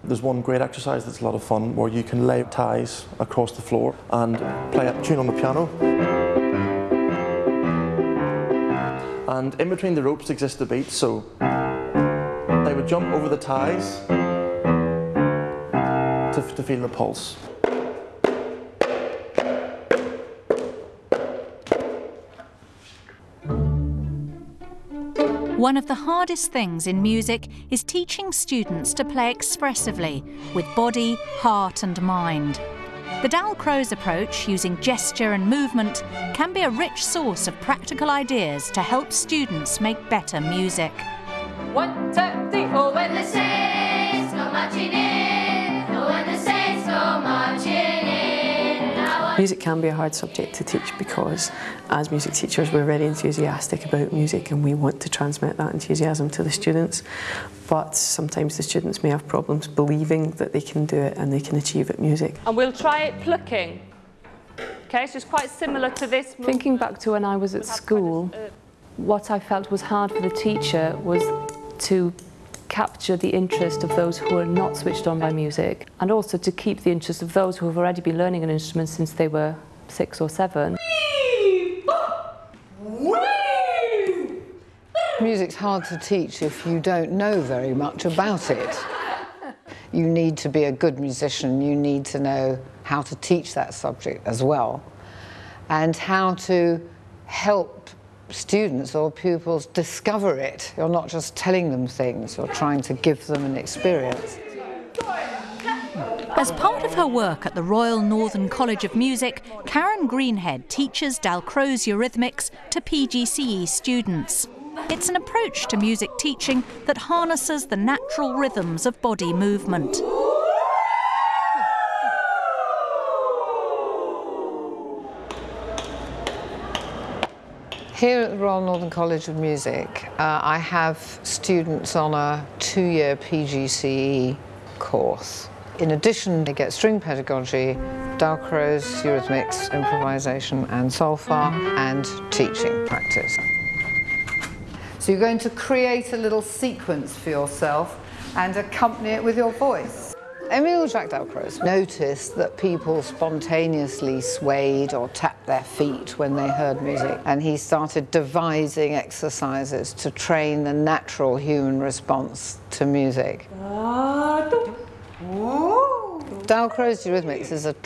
There's one great exercise that's a lot of fun where you can lay ties across the floor and play a tune on the piano. And in between the ropes exists the beat, so they would jump over the ties to feel the pulse. One of the hardest things in music is teaching students to play expressively with body, heart and mind. The Dalcroze approach, using gesture and movement, can be a rich source of practical ideas to help students make better music. 1, 2, 3, 4. When the saints go marching in, when the saints go marching in. Music can be a hard subject to teach because as music teachers we're very enthusiastic about music and we want to transmit that enthusiasm to the students, but sometimes the students may have problems believing that they can do it and they can achieve it music. And we'll try it plucking. Okay, so it's quite similar to this. Thinking back to when I was at school, what I felt was hard for the teacher was to capture the interest of those who are not switched on by music, and also to keep the interest of those who have already been learning an instrument since they were 6 or 7. Music's hard to teach if you don't know very much about it. You need to be a good musician, you need to know how to teach that subject as well, and how to help students or pupils discover it. You're not just telling them things, you're trying to give them an experience. As part of her work at the Royal Northern College of Music, Karen Greenhead teaches Dalcroze Eurythmics to PGCE students. It's an approach to music teaching that harnesses the natural rhythms of body movement. Here at the Royal Northern College of Music, I have students on a 2-year PGCE course. In addition, they get string pedagogy, Dalcroze, Eurythmics, improvisation and solfa, and teaching practice. So you're going to create a little sequence for yourself and accompany it with your voice. Émile Jacques Dalcroze noticed that people spontaneously swayed or tapped their feet when they heard music, and he started devising exercises to train the natural human response to music. Dalcroze Eurythmics is a